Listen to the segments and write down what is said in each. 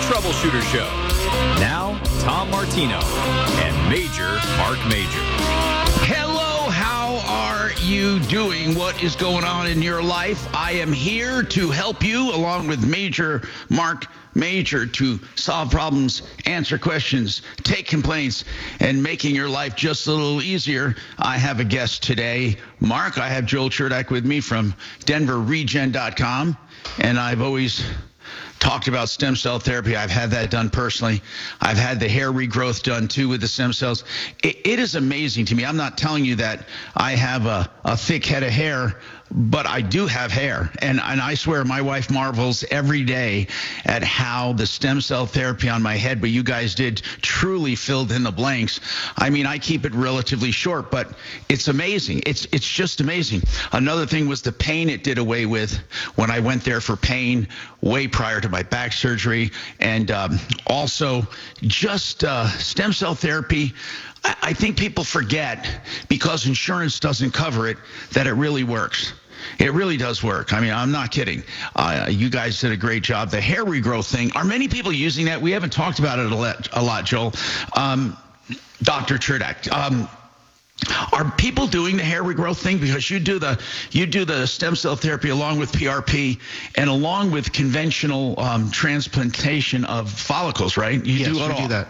Troubleshooter Show. Now, Tom Martino and Major Mark Major. Hello, how are you doing? What is going on in your life? I am here to help you, along with Major Mark Major, to solve problems, answer questions, take complaints, and making your life just a little easier. I have a guest today. Mark, I have Joel Cherdak with me from DenverRegen.com, and I've always talked about stem cell therapy. I've had that done personally. I've had the hair regrowth done too with the stem cells. It is amazing to me. I'm not telling you that I have a thick head of hair, but I do have hair. And I swear my wife marvels every day at how the stem cell therapy on my head, but you guys did, truly filled in the blanks. I mean, I keep it relatively short, but it's amazing. It's just amazing. Another thing was the pain it did away with when I went there for pain way prior to my back surgery. And also just stem cell therapy. I think people forget, because insurance doesn't cover it, that it really works. It really does work. I mean, I'm not kidding. You guys did a great job. The hair regrowth thing, are many people using that? We haven't talked about it a lot, Joel. Dr. Cherdak, are people doing the hair regrowth thing? Because you do the stem cell therapy along with PRP and along with conventional transplantation of follicles, right? Yes, we do that.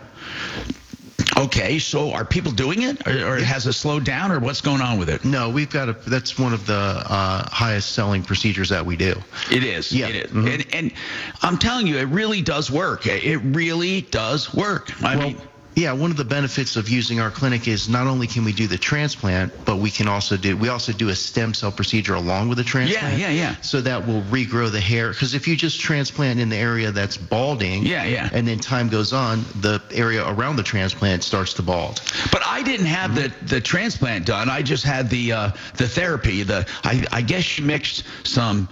Okay, so are people doing it, or has it slowed down, or what's going on with it? No, that's one of the highest selling procedures that we do. It is. Yeah. It is. Mm-hmm. And I'm telling you, it really does work. It really does work. I mean, yeah, one of the benefits of using our clinic is not only can we do the transplant, but we also do a stem cell procedure along with the transplant. Yeah. So that will regrow the hair. Because if you just transplant in the area that's balding, and then time goes on, the area around the transplant starts to bald. But I didn't have the transplant done. I just had the therapy. I guess you mixed some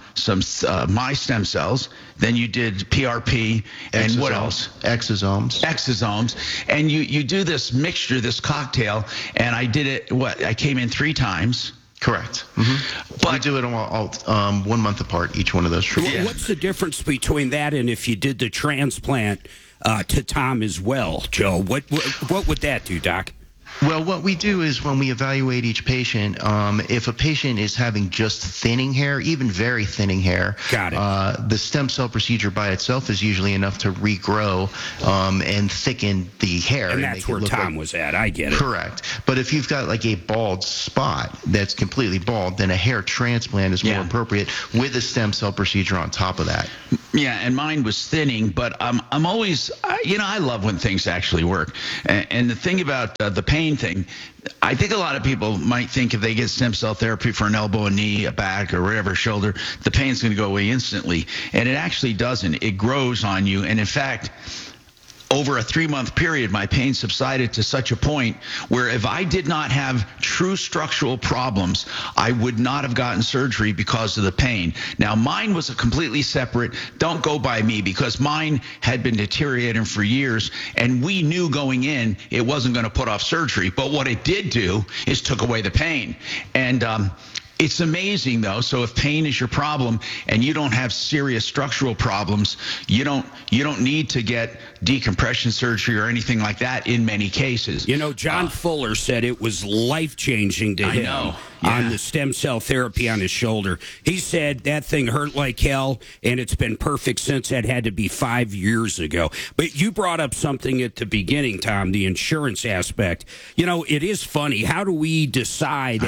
my stem cells. Then you did PRP and Exosomes. What else? Exosomes. And you do this mixture, this cocktail, and I did it, I came in 3 times. Correct. Mm-hmm. But we do it all 1 month apart, each one of those treatments. Yeah. What's the difference between that and if you did the transplant to Tom as well, Joe? What would that do, Doc? Well, what we do is when we evaluate each patient, if a patient is having just thinning hair, even very thinning hair, the stem cell procedure by itself is usually enough to regrow and thicken the hair. And that's where Tom was at. I get it. Correct. But if you've got like a bald spot that's completely bald, then a hair transplant is more appropriate with a stem cell procedure on top of that. Yeah, and mine was thinning, but I'm always, I love when things actually work. And the thing about the pain thing, I think a lot of people might think if they get stem cell therapy for an elbow, a knee, a back, or whatever, shoulder, the pain's going to go away instantly. And it actually doesn't. It grows on you. And in fact, over a 3-month period, my pain subsided to such a point where if I did not have true structural problems, I would not have gotten surgery because of the pain. Now, mine was a completely separate, don't go by me, because mine had been deteriorating for years, and we knew going in it wasn't going to put off surgery. But what it did do is took away the pain. And it's amazing, though. So if pain is your problem and you don't have serious structural problems, you don't need to get decompression surgery or anything like that in many cases. John Fuller said it was life-changing to him on the stem cell therapy on his shoulder. He said that thing hurt like hell, and it's been perfect since. That had to be 5 years ago. But you brought up something at the beginning, Tom, the insurance aspect. It is funny. How do we decide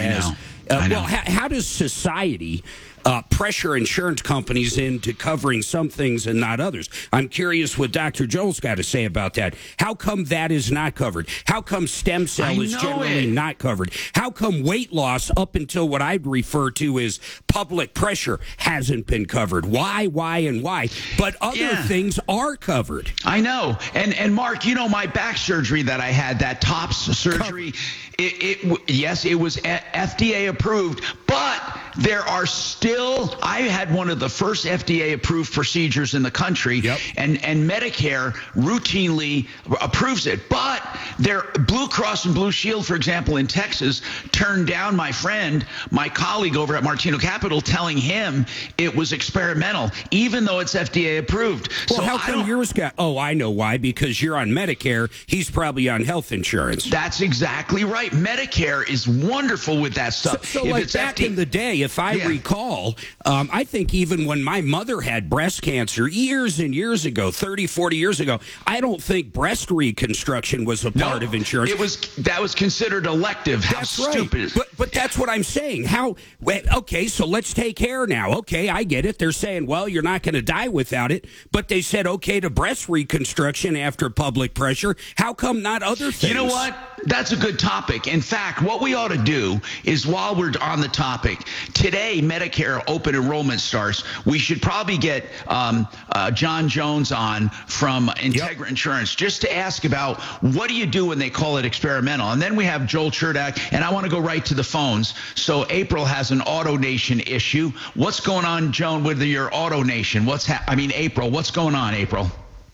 how does society pressure insurance companies into covering some things and not others? I'm curious what Dr. Joel's got to say about that. How come that is not covered? How come stem cell is generally not covered? How come weight loss, up until what I'd refer to as public pressure, hasn't been covered? Why, and why? But other things are covered. I know. And Mark, my back surgery that I had, that TOPS surgery, it was FDA approved, but there are still, I had one of the first FDA-approved procedures in the country, and Medicare routinely approves it. But Blue Cross and Blue Shield, for example, in Texas, turned down my friend, my colleague over at Martino Capital, telling him it was experimental, even though it's FDA approved. Well, so how come yours got? Oh, I know why. Because you're on Medicare. He's probably on health insurance. That's exactly right. Medicare is wonderful with that stuff. So like it's back in the day, if I recall, I think even when my mother had breast cancer years and years ago, 30, 40 years ago, I don't think breast reconstruction was a part of insurance. That was considered elective. How stupid is it? But that's what I'm saying. Okay, so let's take hair now. Okay, I get it. They're saying, well, you're not going to die without it. But they said, okay, to breast reconstruction after public pressure. How come not other things? You know what? That's a good topic. In fact, what we ought to do is, while we're on the topic, today Medicare open enrollment starts. We should probably get John Jones on from Integra Insurance just to ask about what do you do when they call it experimental. And then we have Joel Cherdak, and I want to go right to the phones. So April has an AutoNation issue. What's going on, Joan, with your AutoNation? April, what's going on, April?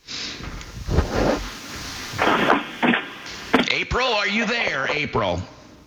April, are you there, April?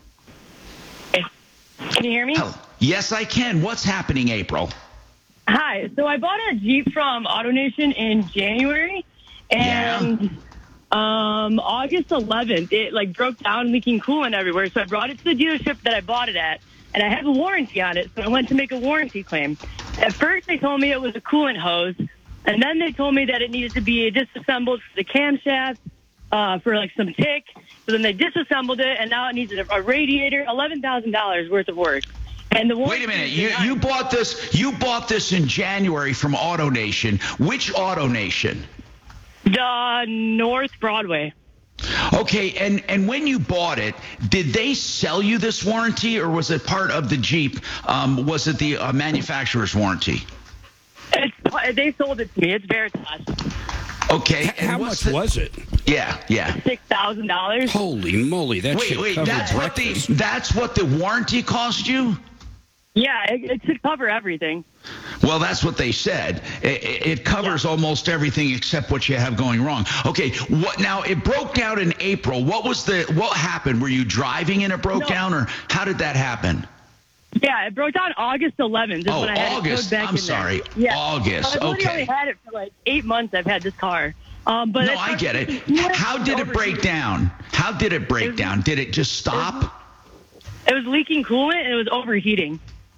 Can you hear me? Oh, yes, I can. What's happening, April? Hi. So I bought a Jeep from AutoNation in January, and August 11th, it broke down, leaking coolant everywhere. So I brought it to the dealership that I bought it at, and I have a warranty on it. So I went to make a warranty claim. At first, they told me it was a coolant hose, and then they told me that it needed to be disassembled for the camshaft. For some tick. So then they disassembled it, and now it needs a radiator, $11,000 worth of work. And wait a minute, you bought this in January from AutoNation. Which AutoNation? The North Broadway. Okay, and when you bought it, did they sell you this warranty, or was it part of the Jeep? Was it the manufacturer's warranty? They sold it to me. It's Veritas. Okay. How much was it? Yeah. $6,000. Holy moly! Wait. That's what the warranty cost you? Yeah, it should cover everything. Well, that's what they said. It covers almost everything except what you have going wrong. Okay. Now? It broke down in April. What happened? Were you driving and it broke down, or how did that happen? Yeah, it broke down August 11th. Is when I had August. It back I'm sorry. Yeah. August. I've only had it for 8 months. I've had this car. But no, I get it. How did it break down? Did it just stop? It was leaking coolant and it was overheating.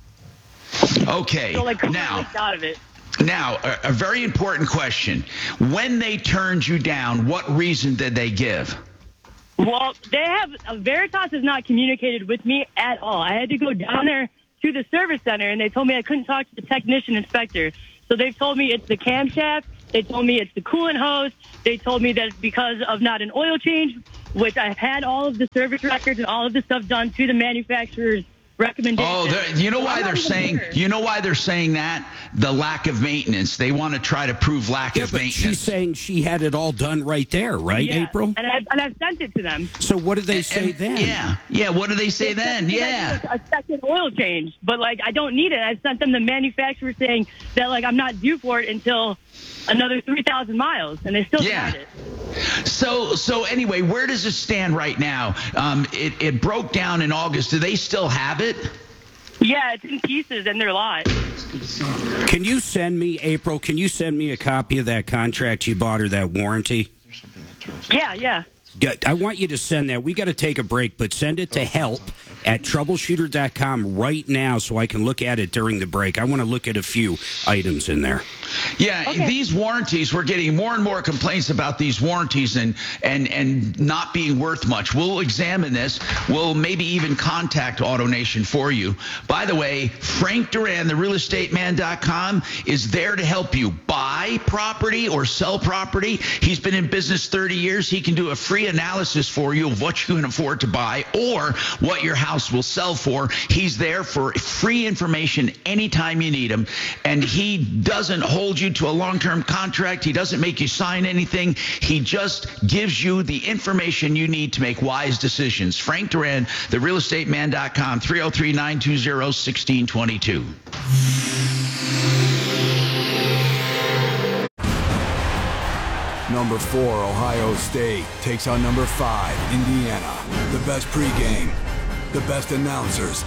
Okay. So coolant leaked out of it. Now, a very important question. When they turned you down, what reason did they give? Well, Veritas has not communicated with me at all. I had to go down there to the service center, and they told me I couldn't talk to the technician inspector. So they've told me it's the camshaft. They told me it's the coolant hose. They told me that it's because of not an oil change, which I've had all of the service records and all of the stuff done to the manufacturer's recommendation. Oh, you know why they're saying? You know why they're saying that? The lack of maintenance. They want to try to prove lack of maintenance. She's saying she had it all done right there, right, April? And I've sent it to them. So what do they say then? Yeah. What do they say then? Yeah. A second oil change, but I don't need it. I've sent them the manufacturer saying that I'm not due for it until another 3,000 miles, and they still got it. So anyway, where does it stand right now? It broke down in August. Do they still have it? Yeah, it's in pieces in their lot. Can you send me, April, a copy of that contract you bought or that warranty? Yeah. I want you to send that. We got to take a break, but send it to help@troubleshooter.com right now so I can look at it during the break. I want to look at a few items in there. Yeah, okay. These warranties, we're getting more and more complaints about these warranties and not being worth much. We'll examine this. We'll maybe even contact AutoNation for you. By the way, Frank Duran, the realestateman.com, is there to help you buy property or sell property. He's been in business 30 years. He can do a free free analysis for you of what you can afford to buy or what your house will sell for. He's there for free information anytime you need him. And he doesn't hold you to a long-term contract. He doesn't make you sign anything. He just gives you the information you need to make wise decisions. Frank Duran, therealestateman.com, 303-920-1622. Number 4, Ohio State takes on number 5, Indiana. The best pregame, the best announcers.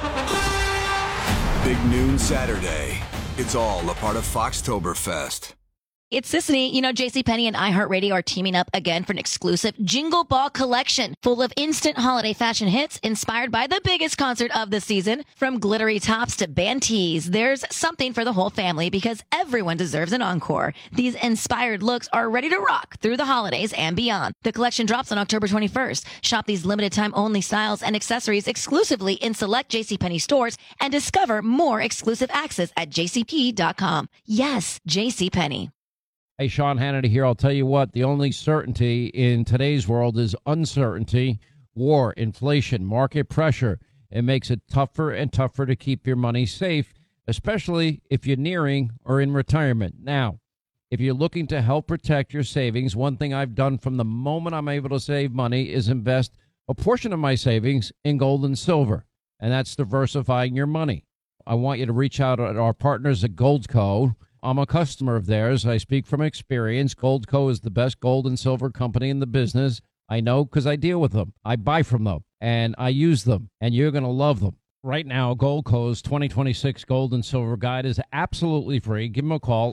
Big noon Saturday. It's all a part of Foxtoberfest. It's Sisney. You know, JCPenney and iHeartRadio are teaming up again for an exclusive Jingle Ball collection full of instant holiday fashion hits inspired by the biggest concert of the season. From glittery tops to band tees, there's something for the whole family because everyone deserves an encore. These inspired looks are ready to rock through the holidays and beyond. The collection drops on October 21st. Shop these limited time only styles and accessories exclusively in select JCPenney stores and discover more exclusive access at jcp.com. Yes, JCPenney. Hey, Sean Hannity here. I'll tell you what, the only certainty in today's world is uncertainty, war, inflation, market pressure. It makes it tougher and tougher to keep your money safe, especially if you're nearing or in retirement. Now, if you're looking to help protect your savings, one thing I've done from the moment I'm able to save money is invest a portion of my savings in gold and silver, and that's diversifying your money. I want you to reach out to our partners at Goldco. I'm a customer of theirs. I speak from experience. Goldco is the best gold and silver company in the business. I know because I deal with them. I buy from them, and I use them, and you're going to love them. Right now, Goldco's 2026 Gold and Silver Guide is absolutely free. Give them a call.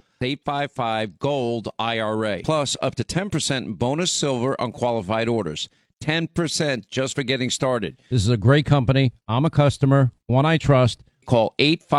855-GOLD-IRA. Plus, up to 10% bonus silver on qualified orders. 10% just for getting started. This is a great company. I'm a customer, one I trust. Call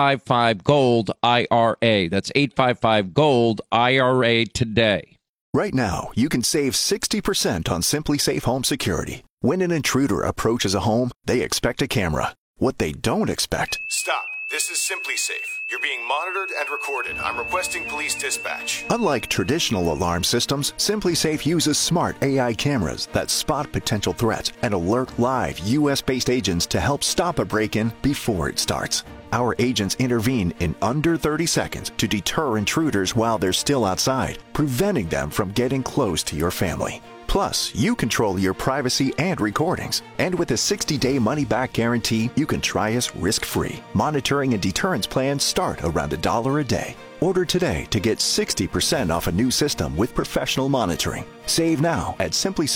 855-GOLD-IRA. That's 855-GOLD-IRA today. Right now, you can save 60% on Simply Safe Home Security. When an intruder approaches a home, they expect a camera. What they don't expect... Stop. This is Simply Safe. You're being monitored and recorded. I'm requesting police dispatch. Unlike traditional alarm systems, Simply Safe uses smart AI cameras that spot potential threats and alert live U.S.-based agents to help stop a break-in before it starts. Our agents intervene in under 30 seconds to deter intruders while they're still outside, preventing them from getting close to your family. Plus, you control your privacy and recordings. And with a 60-day money-back guarantee, you can try us risk-free. Monitoring and deterrence plans start around $1 a day. Order today to get 60% off a new system with professional monitoring. Save now at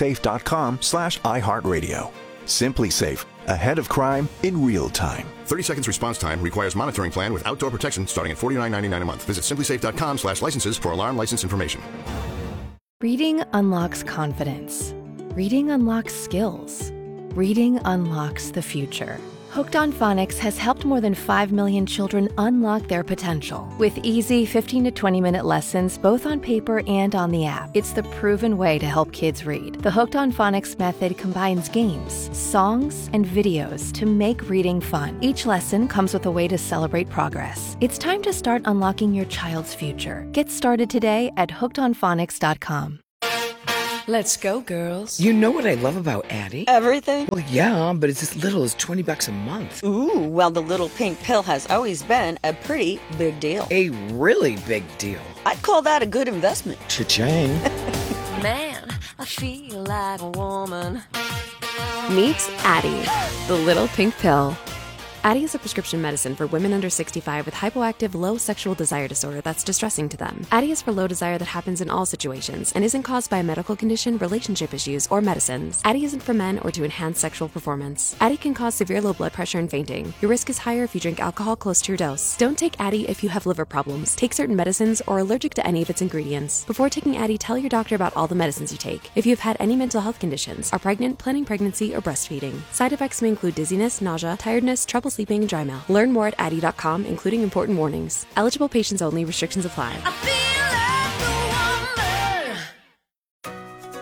simplysafe.com/iHeartRadio. Simply Safe, ahead of crime in real time. 30 seconds response time requires monitoring plan with outdoor protection starting at $49.99 a month. Visit simplysafe.com/licenses for alarm license information. Reading unlocks confidence. Reading unlocks skills. Reading unlocks the future. Hooked on Phonics has helped more than 5 million children unlock their potential. With easy 15 to 20-minute lessons both on paper and on the app, it's the proven way to help kids read. The Hooked on Phonics method combines games, songs, and videos to make reading fun. Each lesson comes with a way to celebrate progress. It's time to start unlocking your child's future. Get started today at hookedonphonics.com. Let's go, girls. You know what I love about Addie? Everything? Well, yeah, but it's as little as $20 a month. Ooh, well, the little pink pill has always been a pretty big deal. A really big deal. I'd call that a good investment. Cha-ching. Man, I feel like a woman. Meet Addie, the little pink pill. Addie is a prescription medicine for women under 65 with hypoactive low sexual desire disorder that's distressing to them. Addie is for low desire that happens in all situations and isn't caused by a medical condition, relationship issues, or medicines. Addie isn't for men or to enhance sexual performance. Addie can cause severe low blood pressure and fainting. Your risk is higher if you drink alcohol close to your dose. Don't take Addie if you have liver problems, take certain medicines, or are allergic to any of its ingredients. Before taking Addie, tell your doctor about all the medicines you take. If you have had any mental health conditions, are pregnant, planning pregnancy, or breastfeeding. Side effects may include dizziness, nausea, tiredness, trouble sleeping, and dry mouth. Learn more at Addie.com, including important warnings. Eligible patients only. Restrictions apply.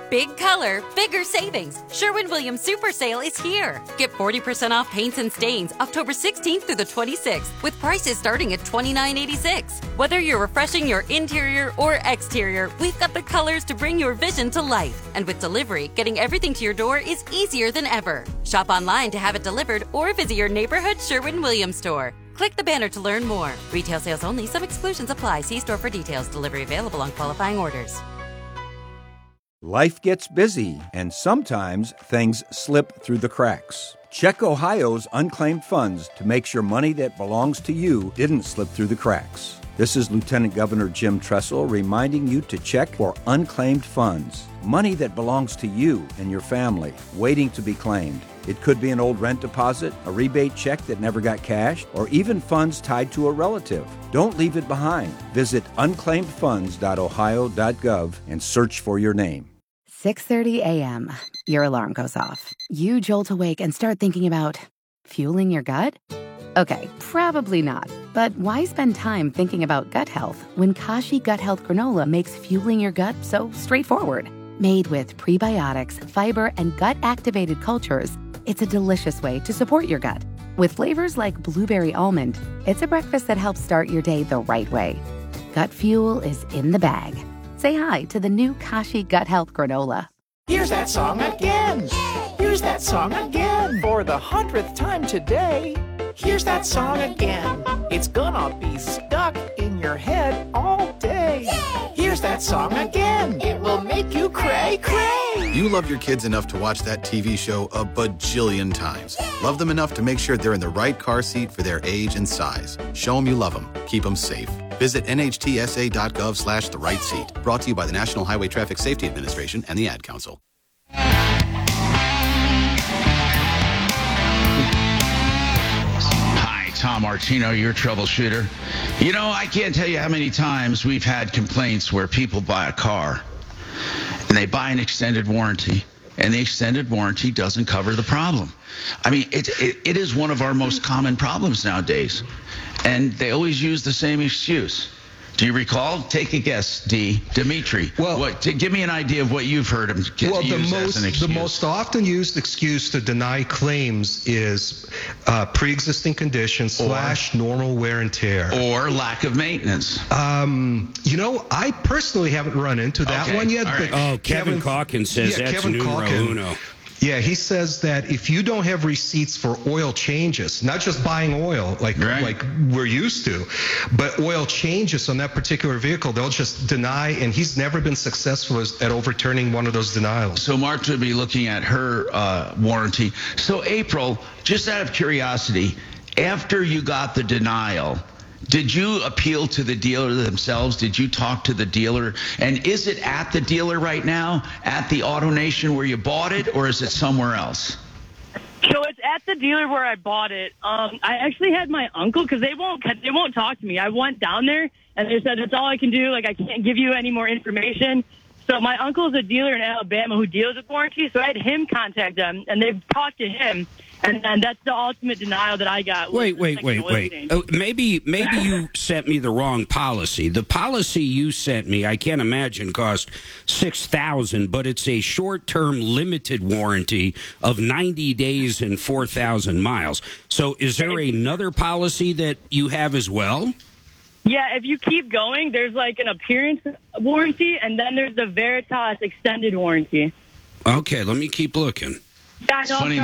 Big color, bigger savings. Sherwin-Williams Super Sale is here. Get 40% off paints and stains October 16th through the 26th with prices starting at $29.86. Whether you're refreshing your interior or exterior, we've got the colors to bring your vision to life. And with delivery, getting everything to your door is easier than ever. Shop online to have it delivered or visit your neighborhood Sherwin-Williams store. Click the banner to learn more. Retail sales only. Some exclusions apply. See store for details. Delivery available on qualifying orders. Life gets busy, and sometimes things slip through the cracks. Check Ohio's unclaimed funds to make sure money that belongs to you didn't slip through the cracks. This is Lieutenant Governor Jim Tressel reminding you to check for unclaimed funds. Money that belongs to you and your family, waiting to be claimed. It could be an old rent deposit, a rebate check that never got cashed, or even funds tied to a relative. Don't leave it behind. Visit unclaimedfunds.ohio.gov and search for your name. 6:30 a.m. Your alarm goes off. You jolt awake and start thinking about fueling your gut? Okay, probably not. But why spend time thinking about gut health when Kashi Gut Health Granola makes fueling your gut so straightforward? Made with prebiotics, fiber, and gut-activated cultures, it's a delicious way to support your gut. With flavors like blueberry almond, it's a breakfast that helps start your day the right way. Gut fuel is in the bag. Say hi to the new Kashi Gut Health Granola. Here's that song again. Here's that song again. For the 100th time today. Here's that song again. It's gonna be stuck in your head all day. Here's that song again. It will make you cray, cray. You love your kids enough to watch that TV show a bajillion times. Love them enough to make sure they're in the right car seat for their age and size. Show them you love them. Keep them safe. Visit nhtsa.gov/the right seat. Brought to you by the National Highway Traffic Safety Administration and the Ad Council. Hi, Tom Martino, your troubleshooter. You know, I can't tell you how many times we've had complaints where people buy a car and they buy an extended warranty, and the extended warranty doesn't cover the problem. I mean, it is one of our most common problems nowadays. And they always use the same excuse. Do you recall? Take a guess, Dimitri. Well, give me an idea of what you've heard him use as an excuse. The most often used excuse to deny claims is pre-existing conditions / normal wear and tear. Or lack of maintenance. You know, I personally haven't run into that one yet. Right. But Kevin Calkins says that's Kevin numero uno. Yeah, he says that if you don't have receipts for oil changes, not just buying oil like we're used to, but oil changes on that particular vehicle, they'll just deny, and he's never been successful at overturning one of those denials. So Mark would be looking at her warranty. So April, just out of curiosity, after you got the denial, did you appeal to the dealer themselves? Did you talk to the dealer? And is it at the dealer right now, at the AutoNation where you bought it, or is it somewhere else? So it's at the dealer where I bought it. I actually had my uncle, because they won't talk to me. I went down there, and they said, that's all I can do. Like, I can't give you any more information. So my uncle is a dealer in Alabama who deals with warranty, so I had him contact them, and they've talked to him. And that's the ultimate denial that I got. Wait. Maybe you sent me the wrong policy. The policy you sent me, I can't imagine, cost $6,000, but it's a short-term limited warranty of 90 days and 4,000 miles. So is there another policy that you have as well? Yeah, if you keep going, there's like an appearance warranty, and then there's the Veritas extended warranty. Okay, let me keep looking. It's funny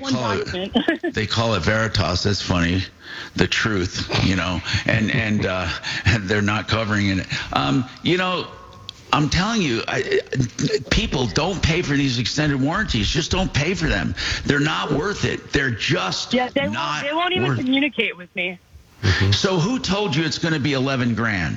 they call it Veritas. That's funny, the truth, you know, and they're not covering it. You know, I'm telling you, people don't pay for these extended warranties. Just don't pay for them. They're not worth it. They're just they won't even communicate with me. Mm-hmm. So who told you it's going to be $11,000?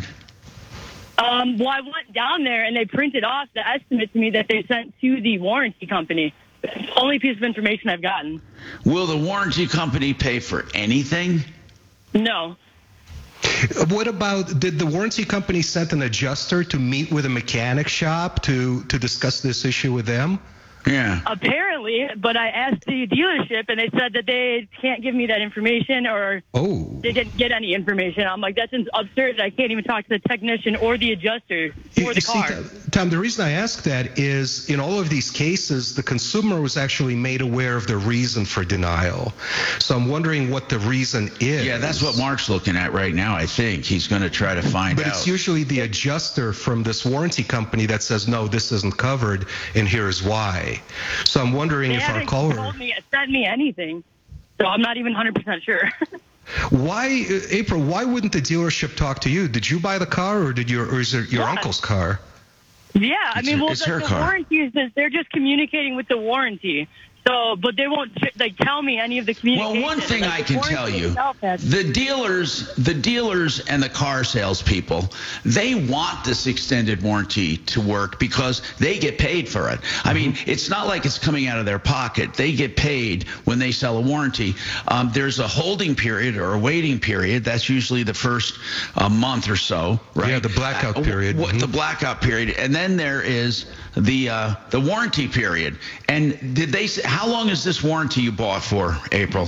Well, I went down there and they printed off the estimate to me that they sent to the warranty company. It's the only piece of information I've gotten. Will the warranty company pay for anything? No. What about, did the warranty company send an adjuster to meet with a mechanic shop to discuss this issue with them? Yeah. Apparently. apparently, but I asked the dealership, and they said that they can't give me that information, or they didn't get any information. I'm like, that's absurd. I can't even talk to the technician or the adjuster for the car. Tom, the reason I ask that is in all of these cases, the consumer was actually made aware of the reason for denial. So I'm wondering what the reason is. Yeah, that's what Mark's looking at right now, I think. He's going to try to find out. But it's usually the adjuster from this warranty company that says, no, this isn't covered, and here's why. So I'm wondering if our caller sent me anything, so I'm not even 100% sure. Why, April? Why wouldn't the dealership talk to you? Did you buy the car, or is it your uncle's car? Yeah, I mean, the warranty is that they're just communicating with the warranty. So, but they won't tell me any of the communication. Well, one thing I can tell you, the dealers and the car salespeople, they want this extended warranty to work because they get paid for it. I mean, it's not like it's coming out of their pocket. They get paid when they sell a warranty. There's a holding period or a waiting period. That's usually the first month or so, right? Yeah, the blackout period. The blackout period. And then there is the warranty period. And did they say, how long is this warranty you bought for, April?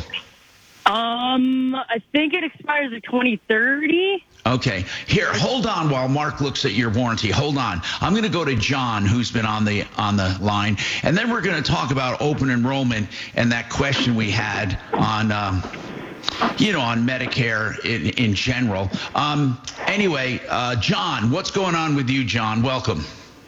I think it expires in 2030. Okay. Here, hold on while Mark looks at your warranty. Hold on. I'm going to go to John, who's been on the line, and then we're going to talk about open enrollment and that question we had on on Medicare in general. Anyway, John, what's going on with you, John? Welcome.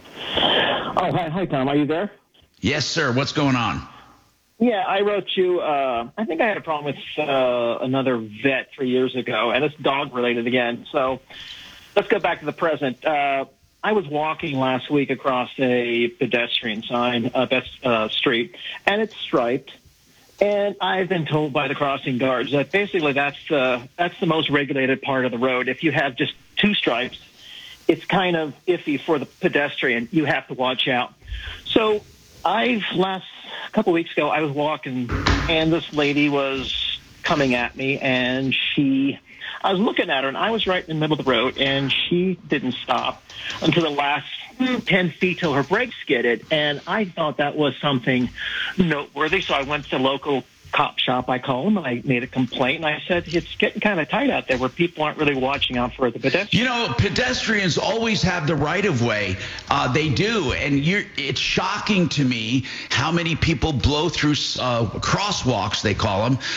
Oh, hi, Tom. Are you there? Yes, sir. What's going on? Yeah, I wrote you. I think I had a problem with another vet 3 years ago, and it's dog-related again. So let's go back to the present. I was walking last week across a pedestrian sign, street, and it's striped. And I've been told by the crossing guards that basically that's the most regulated part of the road. If you have just two stripes, it's kind of iffy for the pedestrian. You have to watch out. So a couple weeks ago, I was walking, and this lady was coming at me, and I was looking at her, and I was right in the middle of the road, and she didn't stop until the last 10 feet till her brakes skidded, and I thought that was something noteworthy, so I went to the local cop shop. I called them, and I made a complaint, and I said, it's getting kind of tight out there where people aren't really watching out for the pedestrians. Pedestrians always have the right-of-way. They do, and it's shocking to me how many people blow through crosswalks, they call them,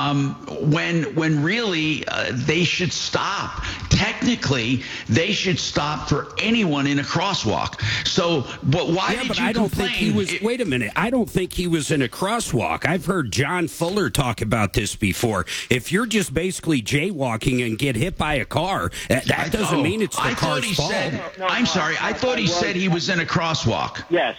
when really they should stop. Technically, they should stop for anyone in a crosswalk. So, but why did you complain? Wait a minute. I don't think he was in a crosswalk. I've heard John Fuller talk about this before. If you're just basically jaywalking and get hit by a car, that doesn't mean it's the car's fault. I'm sorry. I thought he said he was in a crosswalk. Yes,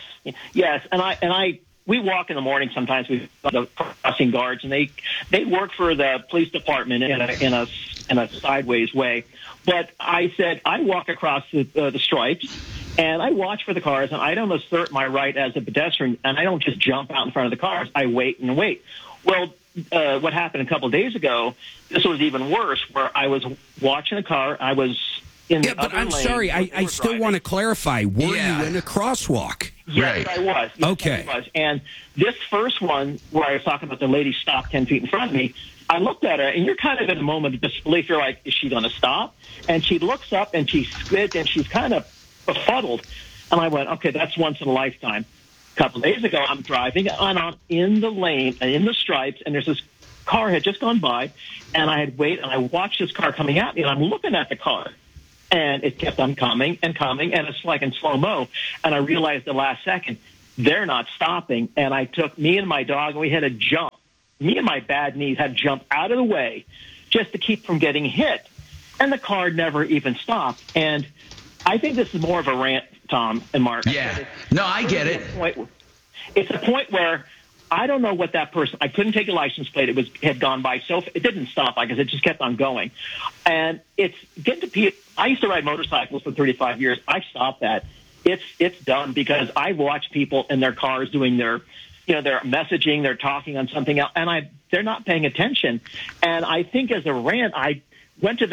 and we walk in the morning sometimes with the crossing guards, and they work for the police department in a sideways way. But I said I walk across the stripes, and I watch for the cars, and I don't assert my right as a pedestrian, and I don't just jump out in front of the cars. I wait and wait. Well, what happened a couple of days ago, this was even worse, where I was watching a car. I was in the other lane. But I'm sorry. I still want to clarify. Were you in a crosswalk? Yes, I was. Yes, okay. I was. And this first one, where I was talking about the lady stopped 10 feet in front of me, I looked at her, and you're kind of in a moment of disbelief. You're like, is she going to stop? And she looks up, and she squids, and she's kind of befuddled. And I went, okay, that's once in a lifetime. A couple of days ago, I'm driving, and I'm in the lane, in the stripes, and there's this car had just gone by, and I had waited, and I watched this car coming at me, and I'm looking at the car. And it kept on coming and coming, and it's like in slow-mo. And I realized the last second, they're not stopping. And I took me and my dog, and we had to jump. Me and my bad knees had to jump out of the way just to keep from getting hit. And the car never even stopped. And I think this is more of a rant, Tom and Mark. Yeah. No, I get it. It's a point where I don't know what that person, I couldn't take a license plate. It had gone by. So it didn't stop, I guess. It just kept on going. And it's getting to people. I used to ride motorcycles for 35 years. I stopped that. It's done because I watch people in their cars doing their messaging, they're talking on something else, and they're not paying attention. And I think as a rant, I went to the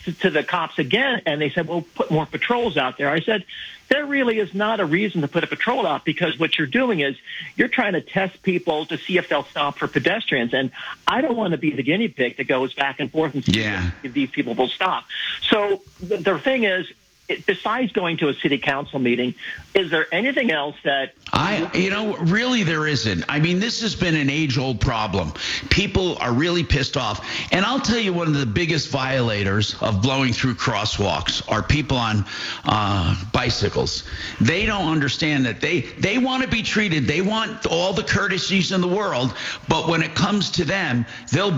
to the cops again, and they said, well, put more patrols out there. I said, there really is not a reason to put a patrol out, because what you're doing is you're trying to test people to see if they'll stop for pedestrians. And I don't want to be the guinea pig that goes back and forth and see if these people will stop. So the thing is, besides going to a city council meeting, is there anything else that... really there isn't. I mean, this has been an age-old problem. People are really pissed off. And I'll tell you, one of the biggest violators of blowing through crosswalks are people on bicycles. They don't understand that they want to be treated. They want all the courtesies in the world. But when it comes to them, they'll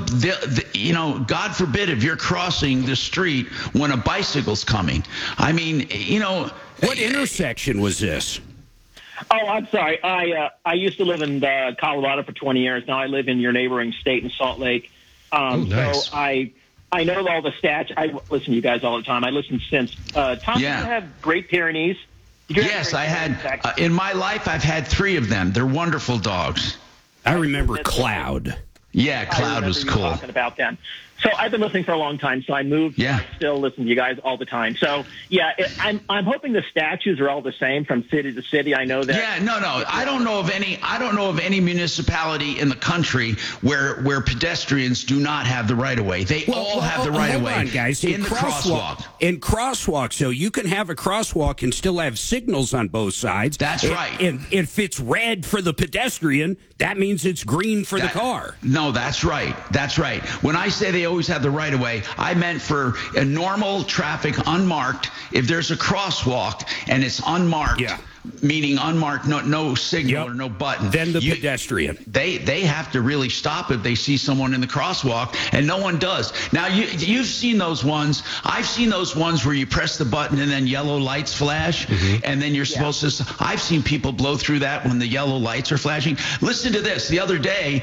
God forbid if you're crossing the street when a bicycle's coming. I mean, what intersection was this? Oh, I'm sorry. I used to live in Colorado for 20 years. Now I live in your neighboring state in Salt Lake. Nice. So I know all the stats. I listen to you guys all the time. I listen since. Tom, do you have Great Pyrenees? Yes, I had. In my life, I've had 3 of them. They're wonderful dogs. I remember Cloud. Yeah, Cloud was cool. Talking about them. So I've been listening for a long time. So I moved. Yeah. I still listen to you guys all the time. So I'm hoping the statues are all the same from city to city. I know that. Yeah, no. I don't know of any municipality in the country where pedestrians do not have the right of way. They all have the right of way. Hold on, guys. In the crosswalk. In crosswalk, so you can have a crosswalk and still have signals on both sides. That's right. And if it's red for the pedestrian, that means it's green for the car. No, that's right. That's right. When I say they always have the right of way, I meant for a normal traffic unmarked. If there's a crosswalk and it's unmarked, meaning unmarked, no signal or no button, then the pedestrian. They have to really stop if they see someone in the crosswalk, and no one does. Now you've seen those ones. I've seen those ones where you press the button and then yellow lights flash, and then you're supposed to. I've seen people blow through that when the yellow lights are flashing. Listen to this. The other day,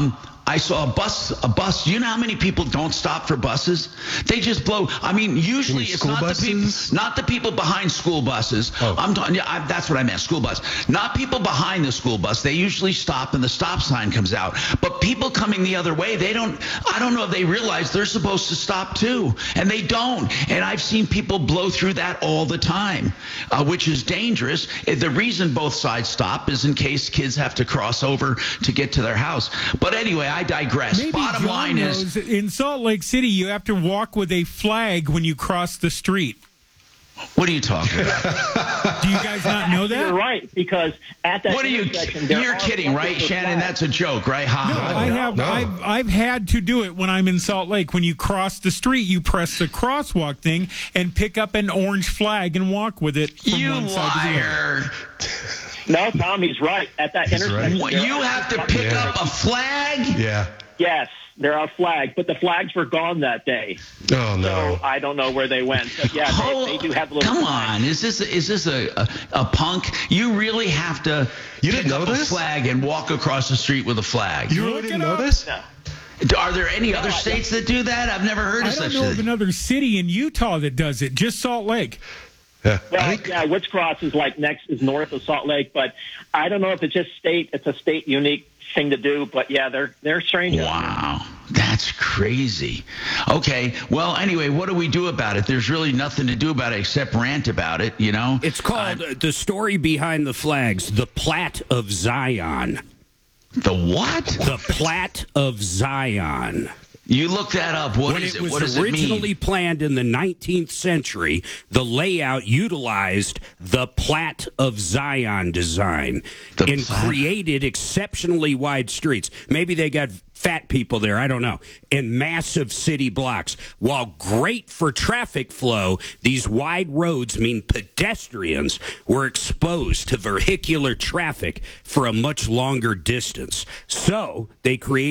I saw a bus. You know how many people don't stop for buses? They just blow. I mean, usually it's not the people behind school buses. I'm talking. Yeah, that's what I meant. School bus. Not people behind the school bus. They usually stop and the stop sign comes out. But people coming the other way, they don't. I don't know if they realize they're supposed to stop too, and they don't. And I've seen people blow through that all the time, which is dangerous. The reason both sides stop is in case kids have to cross over to get to their house. But anyway, I digress. Maybe Bottom line is, in Salt Lake City, you have to walk with a flag when you cross the street. What are you talking about? Do you guys not know that? You're right, because at that intersection, you're kidding, right, Shannon? That's a joke, right? I've had to do it when I'm in Salt Lake. When you cross the street, you press the crosswalk thing and pick up an orange flag and walk with it from one side to the other. No, Tommy's right. At that intersection, you have to pick up a flag? Yeah. Yes, there are flags, but the flags were gone that day. Oh, no. So I don't know where they went. But yeah, they do have a little. Come on, is this a punk? You really have to pick up a flag and walk across the street with a flag. You really didn't know this? No. Are there any other states that do that? I've never heard of such a thing. I don't know of another city in Utah that does it. Just Salt Lake. Yeah. Well, Woods Cross is north of Salt Lake, but I don't know if it's just state. It's a state unique thing to do, but yeah, they're strange. Wow, that's crazy. Okay, well, anyway, what do we do about it? There's really nothing to do about it except rant about it, you know? It's called The Story Behind the Flags, The Plat of Zion. The what? The Plat of Zion. You look that up. What is it? What does it mean? When it was originally planned in the 19th century, the layout utilized the Plat of Zion design and created exceptionally wide streets. Maybe they got fat people there, I don't know, and massive city blocks. While great for traffic flow, these wide roads mean pedestrians were exposed to vehicular traffic for a much longer distance. So they created